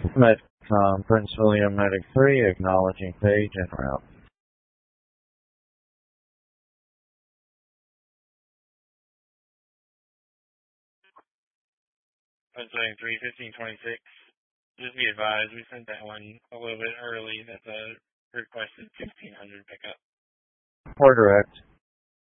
Metcom, Prince William Medic 3, acknowledging page en route. Prince William 3, 1526. Just be advised, we sent that one a little bit early. That's a requested 1600 pickup. Report direct.